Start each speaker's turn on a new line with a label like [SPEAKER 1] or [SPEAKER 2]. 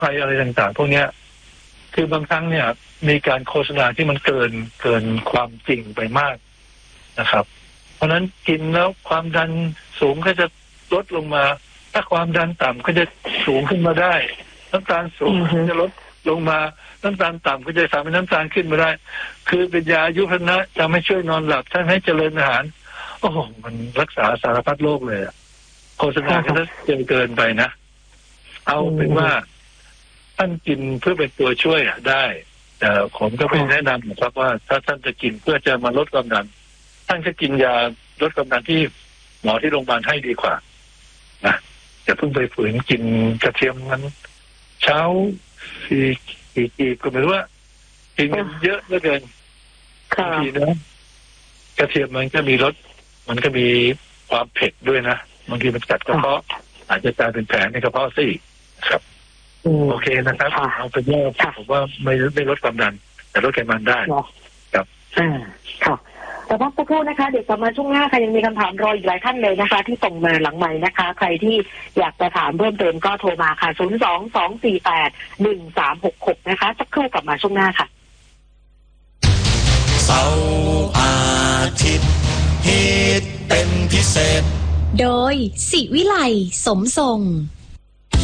[SPEAKER 1] ภัยอะไรต่างๆพวกเนี้ยคือบางครั้งเนี่ยมีการโฆษณาที่มันเกินความจริงไปมากนะครับเพราะนั้นกินแล้วความดันสูงก็จะลดลงมาถ้าความดันต่ำก็จะสูงขึ้นมาได้น้ำตาลสูงจะลดลงมาน้ำตาลต่ำก็จะทำให้น้ำตาลขึ้นมาได้คือเป็นยาอายุพนะจะไม่ช่วยนอนหลับท่านให้เจริญอาหารโอ้โหมันรักษาสารพัดโรคเลยโฆษณาก็เกินไปนะเอาเป็นว่าท่านกินเพื่อเป็นตัวช่วยได้แต่ผมก็ไม่แนะนำนะครับว่าถ้าท่านจะกินเพื่อจะมาลดความดันท่านก็กินยาลดความดันที่หมอที่โรงพยาบาลให้ดีกว่านะอย่าเพิ่งไปฝืนกินกระเทียมมันเช้าสี่กีบก็หมายว่ากินกันเยอะเหลือเกินบางทีนะกระเทียมมันก็มีรสมันก็มีความเผ็ดด้วยนะบางทีมันกัดกระเพาะอาจจะกลายเป็นแผลในกระเพาะซี่ครับโอเคนะครับเอาเป็นว่าผมว่าไม่ลดความดันแต่ลดไขมันได้ครับ
[SPEAKER 2] ค่ะแต่พักสักครู่นะคะเดี๋ยวกลับมาช่วงหน้าค่ะยังมีคำถามรออีกหลายท่านเลยนะคะที่ส่งมาหลังใหม่นะคะใครที่อยากจะถามเพิ่มเติมก็โทรมาค่ะ022481366นะคะสักครู่กลับมาช่วงหน้าค่ะ
[SPEAKER 3] เสาร์อาทิตย์ฮิตเป็นพิเศษโดยศิวิไลสมทรง